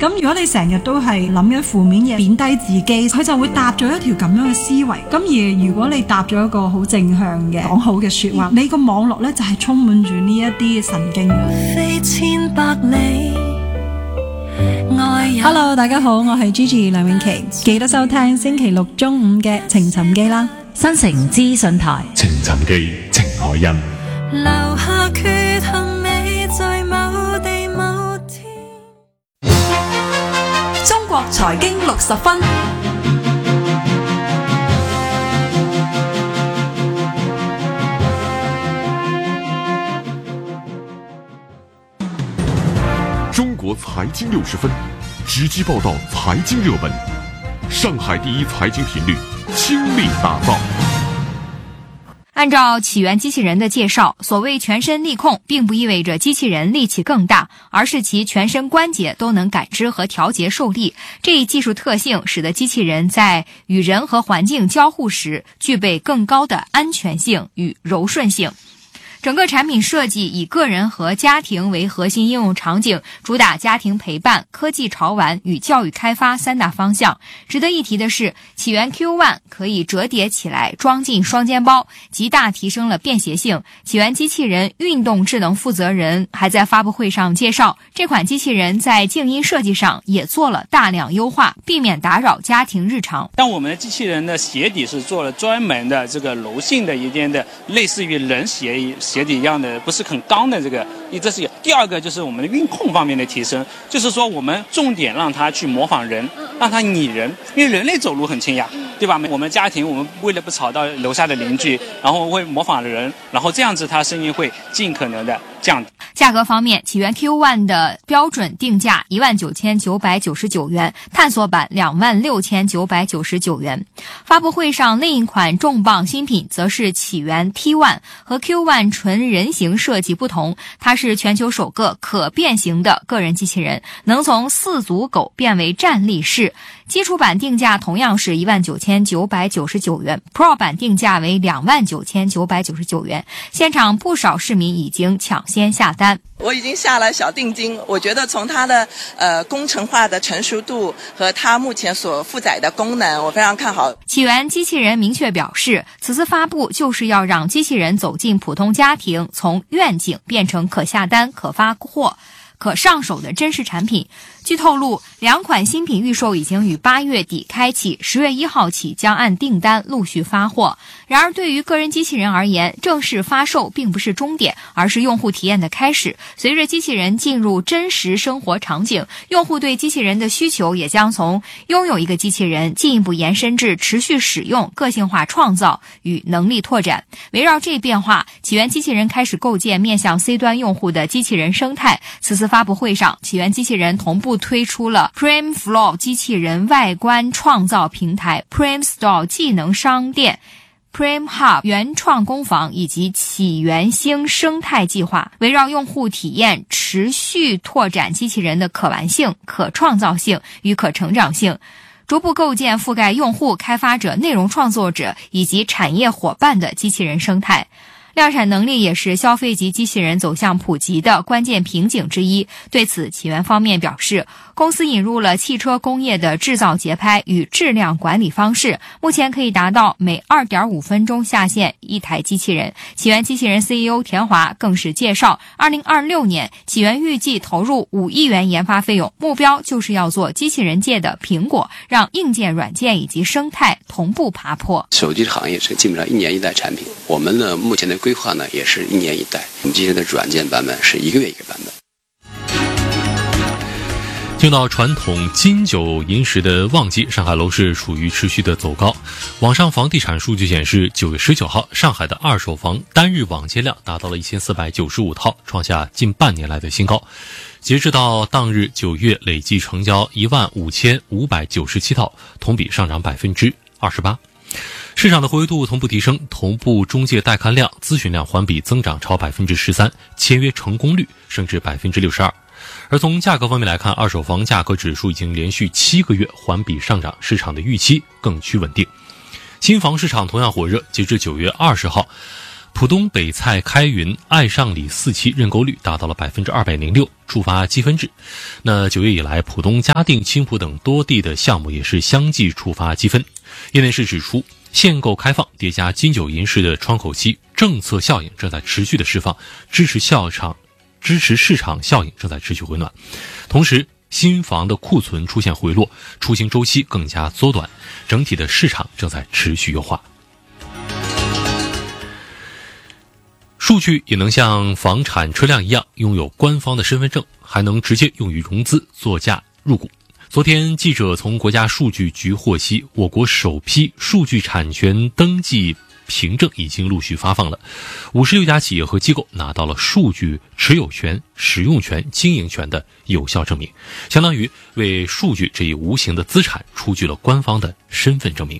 咁如果你成日都係諗緊負面嘢，貶低自己，佢就會搭咗一條咁樣嘅思維。咁而如果你搭咗一個好正向嘅講好嘅說話，你個網絡呢就係充滿住呢一啲神經嘅。飛千百里Hello， 大家好，我係 Gigi 梁詠琪，記得收聽星期六中午嘅情尋記啦。 新城資訊台， 情尋記，程海欣。 留下缺陷美在某地某天。 中國財經60分。 中国财经60分，直击报道财经热门，上海第一财经频率，倾力打造。 按照起源机器人的介绍，所谓全身力控并不意味着机器人力气更大，而是其全身关节都能感知和调节受力。这一技术特性使得机器人在与人和环境交互时具备更高的安全性与柔顺性。整个产品设计以个人和家庭为核心应用场景，主打家庭陪伴、科技潮玩与教育开发三大方向。值得一提的是，起源 Q1 可以折叠起来装进双肩包，极大提升了便携性。起源机器人运动智能负责人还在发布会上介绍，这款机器人在静音设计上也做了大量优化，避免打扰家庭日常。 但我们的机器人的鞋底是做了专门的这个柔性的一点的，类似于人鞋底一样的，不是很刚的这个，这是第二个，就是我们的运控方面的提升，就是说我们重点让它去模仿人，让它拟人，因为人类走路很轻呀，对吧？我们家庭，我们为了不吵到楼下的邻居，然后会模仿人，然后这样子它声音会尽可能的降低。 价格方面，起源 Q1 的标准定价19999元，探索版26999元。发布会上另一款重磅新品则是起源 T1， 和 Q1 纯人形设计不同，它是全球首个可变形的个人机器人，能从4足狗变为站立式。基础版定价同样是19999元， Pro 版定价为29999元。现场不少市民已经抢先下单。 我已经下了小定金，我觉得从它的工程化的成熟度和它目前所负载的功能，我非常看好。 起源机器人明确表示，此次发布就是要让机器人走进普通家庭，从愿景变成可下单、可发货、可上手的真实产品。据透露，2款新品预售已经于8月底开启，10月1号起将按订单陆续发货。然而对于个人机器人而言，正式发售并不是终点，而是用户体验的开始。随着机器人进入真实生活场景，用户对机器人的需求也将从拥有一个机器人进一步延伸至持续使用、个性化创造与能力拓展。围绕这一变化，起源机器人开始构建面向 C 端用户的机器人生态。此次发布会上，起源机器人同步推出了 Prime Flow 机器人外观创造平台、Prime Store 技能商店、Prime Hub 原创工坊以及起源星生态计划，围绕用户体验持续拓展机器人的可玩性、可创造性与可成长性，逐步构建覆盖用户、开发者、内容创作者以及产业伙伴的机器人生态。量产能力也是消费级机器人走向普及的关键瓶颈之一。对此，起源方面表示，公司引入了汽车工业的制造节拍与质量管理方式，目前可以达到每 2.5 分钟下线一台机器人。起源机器人 CEO 田华更是介绍，2026年起源预计投入5亿元研发费用，目标就是要做机器人界的苹果，让硬件、软件以及生态同步爬坡。 手机行业是基本上1年1代产品，我们呢目前的规划呢也是1年1代，我们机器人的软件版本是1个月1个版本。 进到传统金九银十的旺季，上海楼市处于持续的走高。网上房地产数据显示，9月19号，上海的二手房单日网接量达到了1495套，创下近半年来的新高。截至到当日9月，累计成交15597套，同比上涨28%。市场的活跃度同步提升，同步中介带看量、咨询量环比增长超13%，签约成功率升至62%。而从价格方面来看，二手房价格指数已经连续7个月环比上涨，市场的预期更趋稳定。新房市场同样火热，截至9月20号， 浦东北菜开云爱上里4期认购率达到了206%，触发积分制。那9月以来，浦东、嘉定、青浦等多地的项目也是相继触发积分。业内是指出，限购开放叠加金九银十的窗口期，政策效应正在持续的释放，支持市场效应正在持续回暖。同时，新房的库存出现回落，出行周期更加缩短，整体的市场正在持续优化。数据也能像房产车辆一样拥有官方的身份证，还能直接用于融资、作价、入股。昨天，记者从国家数据局获悉，我国首批数据产权登记凭证已经陆续发放了，56家企业和机构拿到了数据持有权、使用权、经营权的有效证明，相当于为数据这一无形的资产出具了官方的身份证明。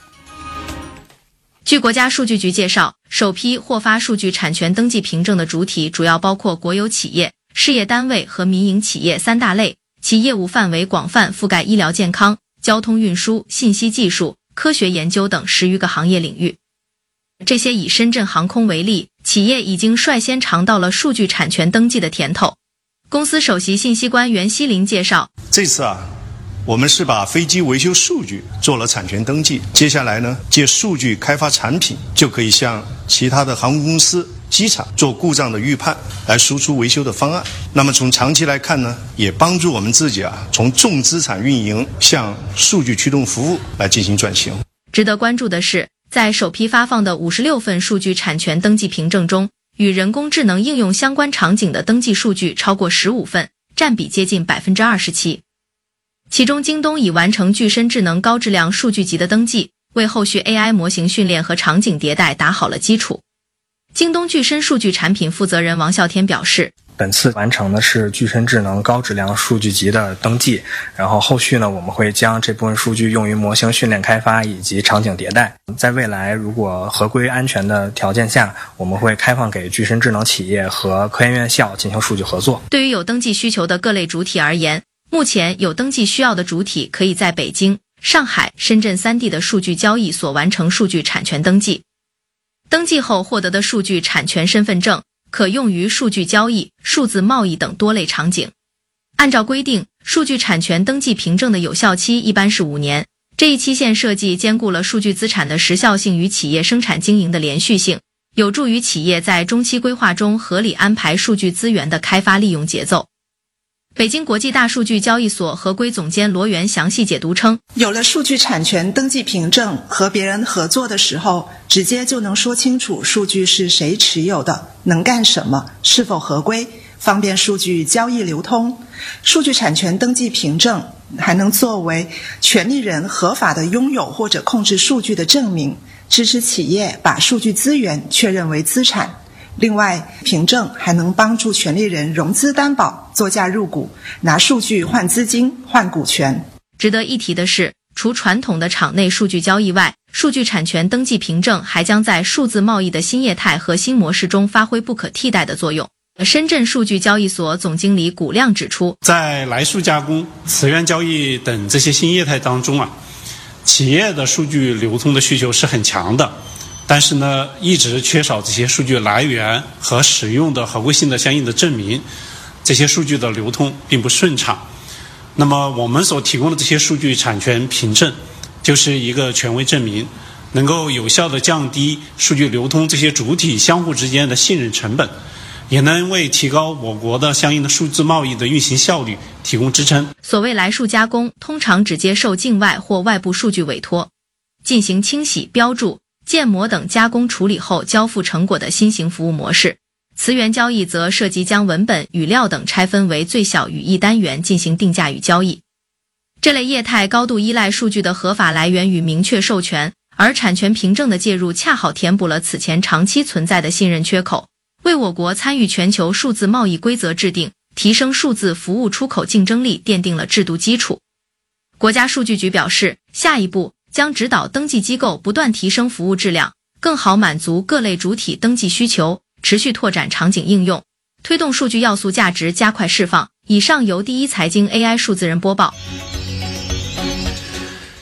据国家数据局介绍，首批获发数据产权登记凭证的主体主要包括国有企业、事业单位和民营企业3大类，其业务范围广泛，覆盖医疗健康、交通运输、信息技术、科学研究等10余个行业领域。这些以深圳航空为例，企业已经率先尝到了数据产权登记的甜头。公司首席信息官袁希林介绍， 这次我们是把飞机维修数据做了产权登记，接下来呢，借数据开发产品，就可以向其他的航空公司、机场做故障的预判，来输出维修的方案。那么从长期来看呢，也帮助我们自己从重资产运营向数据驱动服务来进行转型。 值得关注的是，在首批发放的56份数据产权登记凭证中，与人工智能应用相关场景的登记数据超过15份，占比接近27%。其中，京东已完成具身智能高质量数据集的登记，为后续 AI 模型训练和场景迭代打好了基础。京东具身数据产品负责人王啸天表示， 本次完成的是具身智能高质量数据集的登记，然后后续呢，我们会将这部分数据用于模型训练开发以及场景迭代。在未来，如果合规安全的条件下，我们会开放给具身智能企业和科研院校进行数据合作。 对于有登记需求的各类主体而言，目前有登记需要的主体可以在北京、上海、深圳3地的数据交易所完成数据产权登记。登记后获得的数据产权身份证可用于数据交易、数字贸易等多类场景。按照规定，数据产权登记凭证的有效期一般是5年，这一期限设计兼顾了数据资产的时效性与企业生产经营的连续性，有助于企业在中期规划中合理安排数据资源的开发利用节奏。北京国际大数据交易所合规总监罗源详细解读称， 有了数据产权登记凭证，和别人合作的时候，直接就能说清楚数据是谁持有的，能干什么，是否合规，方便数据交易流通。数据产权登记凭证还能作为权利人合法的拥有或者控制数据的证明，支持企业把数据资源确认为资产。另外，凭证还能帮助权利人融资担保、作价入股，拿数据换资金、换股权。 值得一提的是，除传统的场内数据交易外，数据产权登记凭证还将在数字贸易的新业态和新模式中发挥不可替代的作用。深圳数据交易所总经理古亮指出， 在来数加工、词源交易等这些新业态当中企业的数据流通的需求是很强的。但是呢，一直缺少这些数据来源和使用的合规性的相应的证明，这些数据的流通并不顺畅。那么我们所提供的这些数据产权凭证，就是一个权威证明，能够有效地降低数据流通这些主体相互之间的信任成本，也能为提高我国的相应的数字贸易的运行效率提供支撑。 所谓来数加工，通常只接受境外或外部数据委托，进行清洗、标注、建模等加工处理后交付成果的新型服务模式。词源交易则涉及将文本、语料等拆分为最小语义单元进行定价与交易。这类业态高度依赖数据的合法来源与明确授权，而产权凭证的介入恰好填补了此前长期存在的信任缺口，为我国参与全球数字贸易规则制定、提升数字服务出口竞争力奠定了制度基础。国家数据局表示，下一步将指导登记机构不断提升服务质量，更好满足各类主体登记需求，持续拓展场景应用，推动数据要素价值加快释放。以上由第一财经 AI 数字人播报。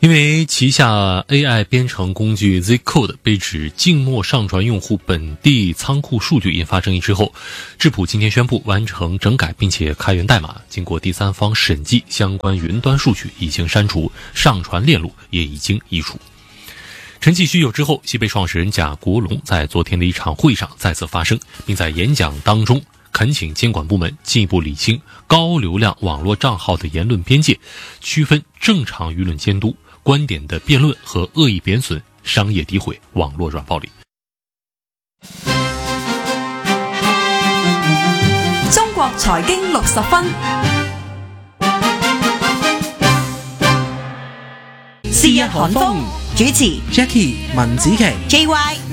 因为旗下 AI 编程工具 Zcode 被指静默上传用户本地仓库数据引发争议之后，智谱今天宣布完成整改并且开源代码，经过第三方审计，相关云端数据已经删除，上传链路也已经移除。沉寂许久之后，西贝创始人贾国龙在昨天的一场会上再次发声，并在演讲当中恳请监管部门进一步理清高流量网络账号的言论边界，区分正常舆论监督、观点的辩论和恶意贬损、商业诋毁、网络软暴力。 中國財經60分，是日韓風，主持 Jackie 文子琪 JY